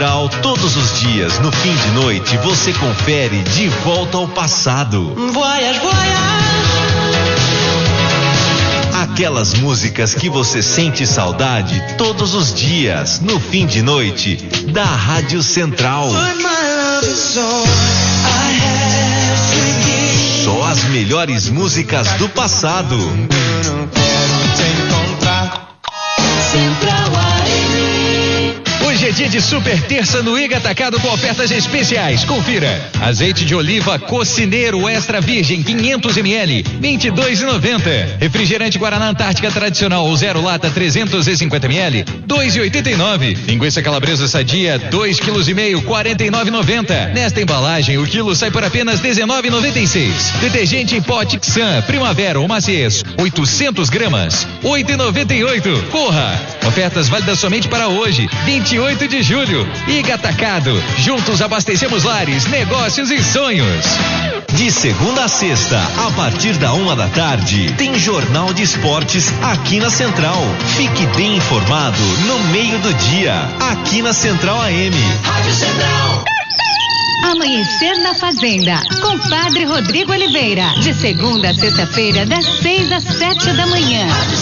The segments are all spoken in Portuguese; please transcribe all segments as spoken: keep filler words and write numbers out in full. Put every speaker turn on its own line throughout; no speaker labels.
Central, todos os dias, no fim de noite, você confere De Volta ao Passado.
Voyage, voyage.
Aquelas músicas que você sente saudade todos os dias, no fim de noite, da Rádio Central. Só as melhores músicas do passado.
Hoje é dia de super terça no Iga Atacado com ofertas especiais. Confira. Azeite de oliva Cocineiro Extra Virgem quinhentos mililitros, vinte e dois reais e noventa centavos. Refrigerante Guaraná Antártica Tradicional zero lata trezentos e cinquenta mililitros, dois reais e oitenta e nove centavos. Linguiça Calabresa Sadia dois quilos e meio, quarenta e nove reais e noventa centavos. Nesta embalagem o quilo sai por apenas dezenove reais e noventa e seis centavos. Detergente em pó Tixan Primavera ou Maciez oitocentos gramas, oito reais e noventa e oito centavos. Corra! Ofertas válidas somente para hoje, vinte e oito de julho. Iga Atacado. Juntos abastecemos lares, negócios e sonhos.
De segunda a sexta, a partir da uma da tarde, tem Jornal de Esportes aqui na Central. Fique bem informado no meio do dia, aqui na Central A M.
Rádio Central.
Amanhecer na Fazenda, com Padre Rodrigo Oliveira, de segunda a sexta-feira, das seis às sete da manhã.
Rádio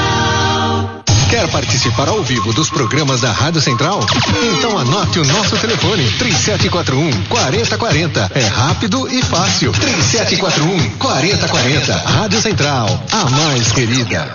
Central.
Quer participar ao vivo dos programas da Rádio Central? Então anote o nosso telefone, três sete quatro um, quatro zero quatro zero. É rápido e fácil. três sete quatro um, quatro zero quatro zero. Rádio Central, a mais querida.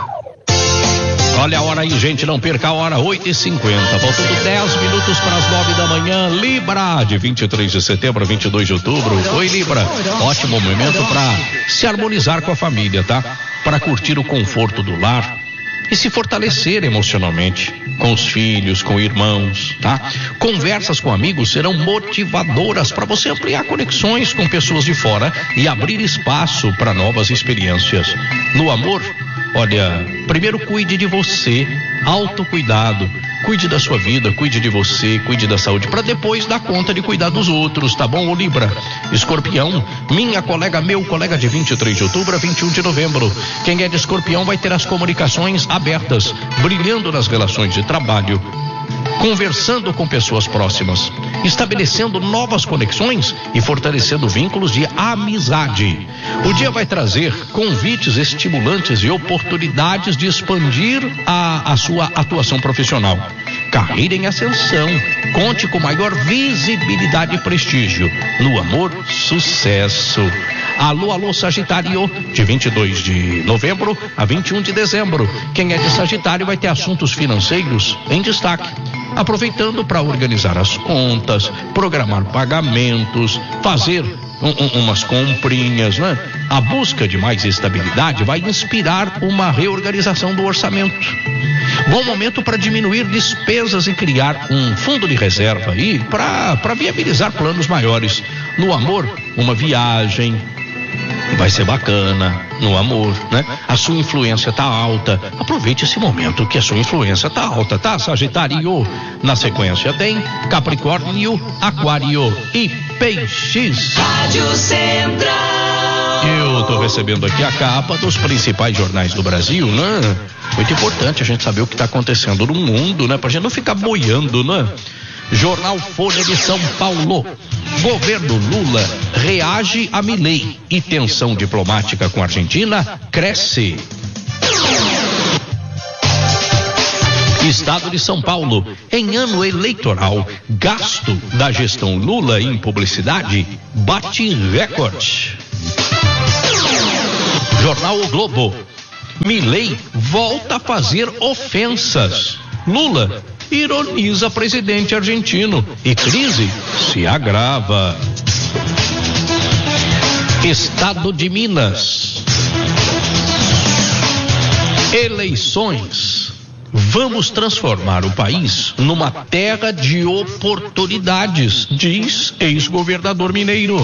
Olha a hora aí, gente, não perca a hora, oito e cinquenta, faltando dez minutos para as nove da manhã. Libra, de vinte e três de setembro a vinte e dois de outubro. Oi, Libra, ótimo momento para se harmonizar com a família, tá? Para curtir o conforto do lar e se fortalecer emocionalmente com os filhos, com irmãos, tá? Conversas com amigos serão motivadoras para você ampliar conexões com pessoas de fora e abrir espaço para novas experiências. No amor, olha, primeiro cuide de você, autocuidado, cuide da sua vida, cuide de você, cuide da saúde, para depois dar conta de cuidar dos outros, tá bom, ô Libra? Escorpião, minha colega, meu colega, de vinte e três de outubro a vinte e um de novembro. Quem é de Escorpião vai ter as comunicações abertas, brilhando nas relações de trabalho, conversando com pessoas próximas, estabelecendo novas conexões e fortalecendo vínculos de amizade. O dia vai trazer convites estimulantes e oportunidades de expandir a, a sua atuação profissional. Carreira em ascensão, conte com maior visibilidade e prestígio. No amor, sucesso. Alô, alô, Sagitário, de vinte e dois de novembro a vinte e um de dezembro. Quem é de Sagitário vai ter assuntos financeiros em destaque, aproveitando para organizar as contas, programar pagamentos, fazer um, um, umas comprinhas, né? A busca de mais estabilidade vai inspirar uma reorganização do orçamento. Bom momento para diminuir despesas e criar um fundo de reserva aí para para viabilizar planos maiores. No amor, uma viagem vai ser bacana. No amor, né? A sua influência tá alta. Aproveite esse momento que a sua influência tá alta, tá, Sagitário? Na sequência tem Capricórnio, Aquário e Peixes.
Rádio Central.
Eu tô recebendo aqui a capa dos principais jornais do Brasil, né? Muito importante a gente saber o que tá acontecendo no mundo, né? Pra gente não ficar boiando, né? Jornal Folha de São Paulo. Governo Lula reage a Milei e tensão diplomática com a Argentina cresce. Estado de São Paulo, em ano eleitoral, gasto da gestão Lula em publicidade bate recorde. Jornal O Globo, Milei volta a fazer ofensas. Lula ironiza presidente argentino e crise se agrava. Estado de Minas. Eleições. Vamos transformar o país numa terra de oportunidades, diz ex-governador mineiro.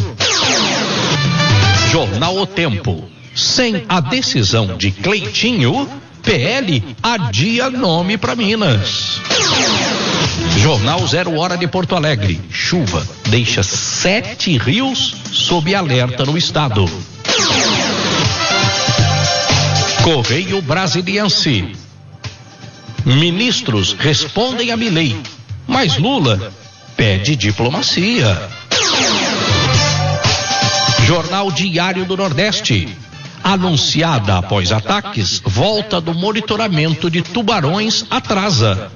Jornal O Tempo. Sem a decisão de Cleitinho, P L adia nome para Minas. Jornal Zero Hora de Porto Alegre. Chuva deixa sete rios sob alerta no estado. Correio Brasiliense. Ministros respondem a Milei, mas Lula pede diplomacia. Jornal Diário do Nordeste. Anunciada após ataques, volta do monitoramento de tubarões atrasa.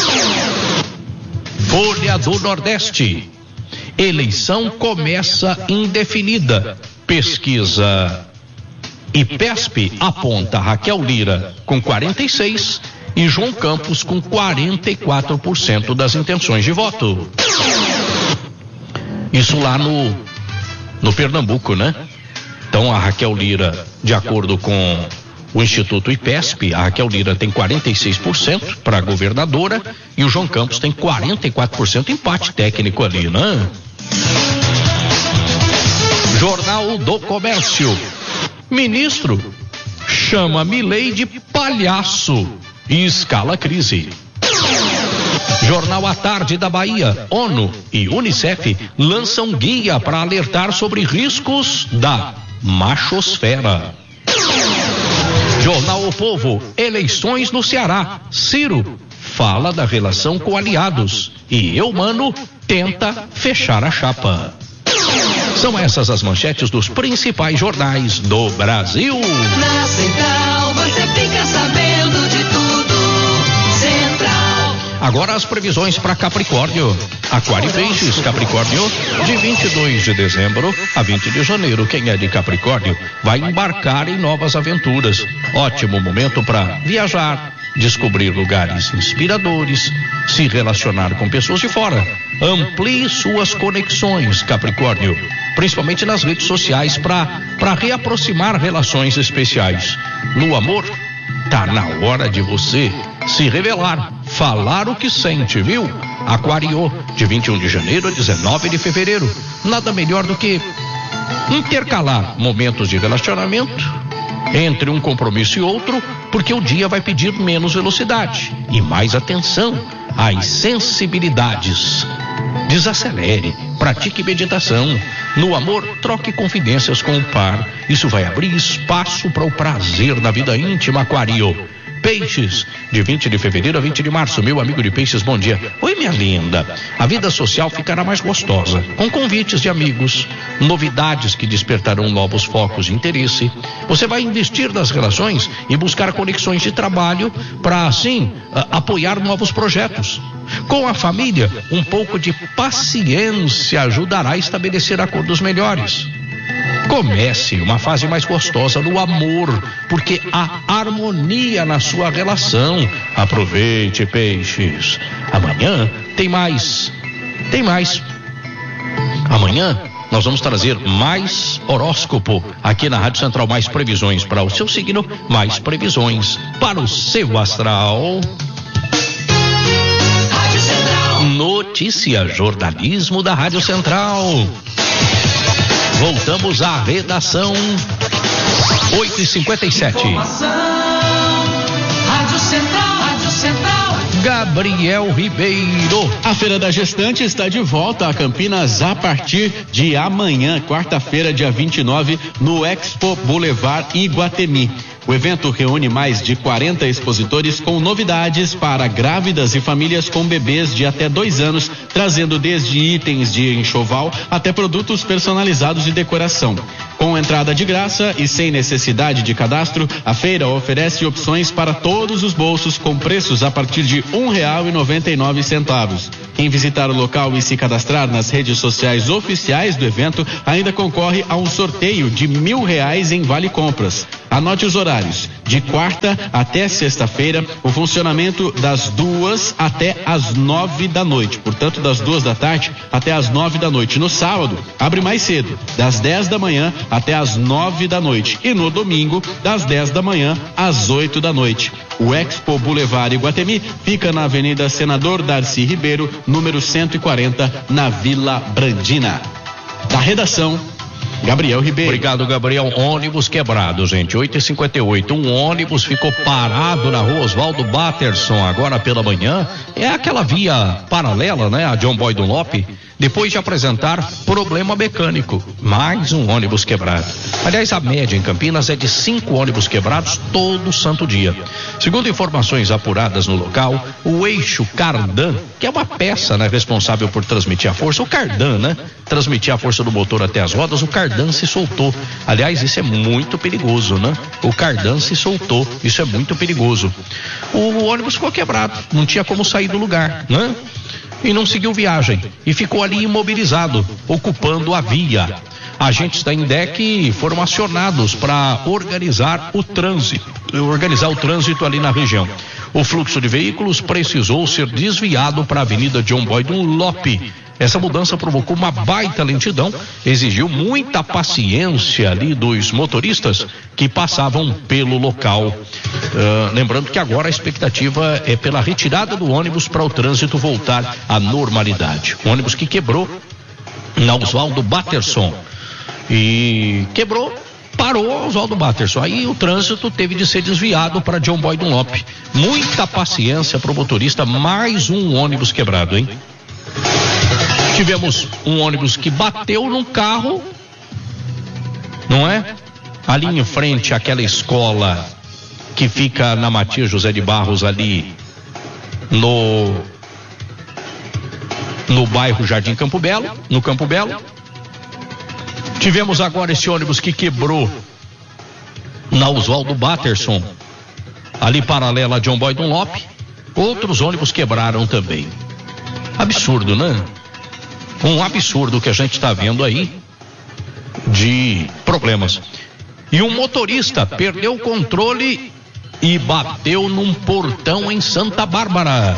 Folha do Nordeste. Eleição começa indefinida. Pesquisa IPESP aponta Raquel Lira com quarenta e seis e João Campos com quarenta e quatro por cento das intenções de voto. Isso lá no, no Pernambuco, né? Então a Raquel Lira, de acordo com o Instituto IPESP, a Raquel Lira tem quarenta e seis por cento para governadora e o João Campos tem quarenta e quatro por cento, empate técnico ali, né? Jornal do Comércio. Ministro chama Milei de palhaço e escala crise. Jornal à Tarde da Bahia. ONU e Unicef lançam guia para alertar sobre riscos da machosfera. Jornal O Povo. Eleições no Ceará. Ciro fala da relação com aliados e Eumano tenta fechar a chapa. São essas as manchetes dos principais jornais do Brasil.
Na Central você fica sabendo de tudo. Central.
Agora as previsões para Capricórnio. Aquário e Peixes, Capricórnio, de vinte e dois de dezembro a vinte de janeiro. Quem é de Capricórnio vai embarcar em novas aventuras. Ótimo momento para viajar, descobrir lugares inspiradores, se relacionar com pessoas de fora. Amplie suas conexões, Capricórnio, principalmente nas redes sociais, para para reaproximar relações especiais. No amor, tá na hora de você se revelar, falar o que sente, viu? Aquário, de vinte e um de janeiro a dezenove de fevereiro. Nada melhor do que intercalar momentos de relacionamento entre um compromisso e outro, porque o dia vai pedir menos velocidade e mais atenção às sensibilidades. Desacelere, pratique meditação. No amor, troque confidências com o par. Isso vai abrir espaço para o prazer na vida íntima, Aquário. Peixes, de vinte de fevereiro a vinte de março. Meu amigo de Peixes, bom dia. Oi, minha linda. A vida social ficará mais gostosa, com convites de amigos, novidades que despertarão novos focos de interesse. Você vai investir nas relações e buscar conexões de trabalho para, assim, a, apoiar novos projetos. Com a família, um pouco de paciência ajudará a estabelecer acordos melhores. Comece uma fase mais gostosa no amor, porque há harmonia na sua relação. Aproveite, Peixes. Amanhã tem mais. Tem mais. Amanhã nós vamos trazer mais horóscopo aqui na Rádio Central. Mais previsões para o seu signo, mais previsões para o seu astral.
Rádio Central.
Notícia, jornalismo da Rádio Central. Voltamos à redação. oito e cinquenta e sete.
Informação. Rádio Central, Rádio Central.
Gabriel Ribeiro.
A Feira da Gestante está de volta a Campinas a partir de amanhã, quarta-feira, dia vinte e nove, no Expo Boulevard Iguatemi. O evento reúne mais de quarenta expositores com novidades para grávidas e famílias com bebês de até dois anos, trazendo desde itens de enxoval até produtos personalizados de decoração. Com entrada de graça e sem necessidade de cadastro, a feira oferece opções para todos os bolsos com preços a partir de um real e noventa e nove centavos. Quem visitar o local e se cadastrar nas redes sociais oficiais do evento ainda concorre a um sorteio de mil reais em vale compras. Anote os horários: de quarta até sexta-feira, o funcionamento das duas até as nove da noite, portanto das duas da tarde até as nove da noite. No sábado abre mais cedo, das dez da manhã até as nove da noite, e no domingo das dez da manhã às oito da noite. O Expo Boulevard Iguatemi fica na Avenida Senador Darcy Ribeiro, número cento e quarenta, na Vila Brandina. Da redação, Gabriel Ribeiro.
Obrigado, Gabriel. Ônibus quebrado, gente. oito e cinquenta e oito. Um ônibus ficou parado na rua Oswaldo Batterson agora pela manhã. É aquela via paralela, né? A John Boy Dunlop. Depois de apresentar problema mecânico. Mais um ônibus quebrado. Aliás, a média em Campinas é de cinco ônibus quebrados todo santo dia. Segundo informações apuradas no local, o eixo cardan, que é uma peça, né, responsável por transmitir a força, o cardan, né? Transmitir a força do motor até as rodas, o cardan se soltou. Aliás, isso é muito perigoso, né? O cardan se soltou, isso é muito perigoso. O ônibus ficou quebrado, não tinha como sair do lugar, né? E não seguiu viagem e ficou ali imobilizado, ocupando a via. Agentes da INDEC foram acionados para organizar o trânsito, organizar o trânsito ali na região. O fluxo de veículos precisou ser desviado para a Avenida John Boy Dunlop. Essa mudança provocou uma baita lentidão, exigiu muita paciência ali dos motoristas que passavam pelo local. Uh, lembrando que agora a expectativa é pela retirada do ônibus para o trânsito voltar à normalidade. O ônibus que quebrou na Oswaldo Batterson. E quebrou, parou Oswaldo Batterson. Aí o trânsito teve de ser desviado para John Boy Dunlop. Muita paciência para o motorista, mais um ônibus quebrado, hein? Tivemos um ônibus que bateu num carro, não é? Ali em frente àquela escola que fica na Matias José de Barros, ali no no bairro Jardim Campo Belo, no Campo Belo. Tivemos agora esse ônibus que quebrou na Oswaldo Batterson, ali paralela a John Boy Dunlop. Outros ônibus quebraram também. Absurdo, né? Um absurdo que a gente está vendo aí de problemas. E um motorista perdeu o controle e bateu num portão em Santa Bárbara.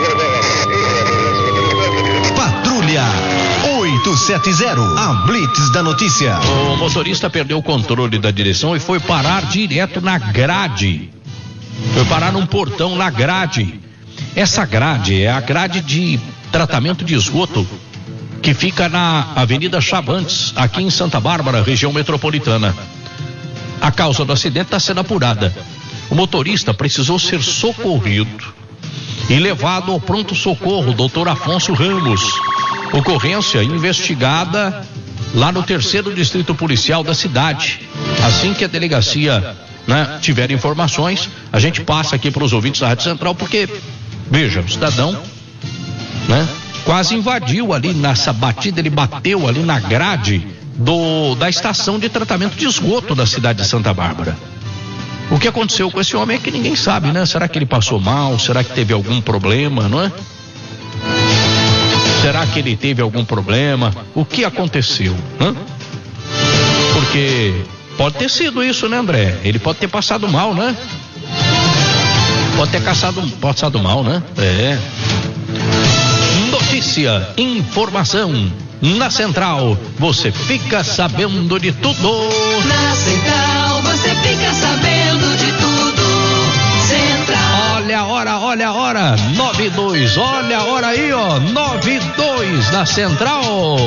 Patrulha oito sete zero, a Blitz da notícia.
O motorista perdeu o controle da direção e foi parar direto na grade. Foi parar num portão na grade. Essa grade é a grade de tratamento de esgoto que fica na Avenida Chavantes, aqui em Santa Bárbara, região metropolitana. A causa do acidente está sendo apurada. O motorista precisou ser socorrido e levado ao pronto-socorro, doutor Afonso Ramos. Ocorrência investigada lá no terceiro distrito policial da cidade. Assim que a delegacia, né, tiver informações, a gente passa aqui para os ouvintes da Rádio Central, porque, veja, o cidadão, né, quase invadiu ali nessa batida, ele bateu ali na grade do, da estação de tratamento de esgoto da cidade de Santa Bárbara. O que aconteceu com esse homem é que ninguém sabe, né? Será que ele passou mal? Será que teve algum problema, não é? Será que ele teve algum problema? O que aconteceu, né? Porque pode ter sido isso, né, André? Ele pode ter passado mal, né? Pode ter passado, passado mal, né? É. Notícia, informação, na Central, você fica sabendo de tudo.
Na Central, você fica sabendo de tudo. Central.
Olha a hora, olha a hora, nove e dois, olha a hora aí, ó, nove e dois na Central.